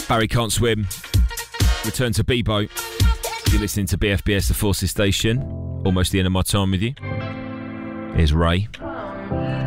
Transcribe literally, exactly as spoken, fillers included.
Barry Can't Swim. Return to Bebo. You're listening to B F B S, the Forces Station. Almost the end of my time with you. Here's Ray.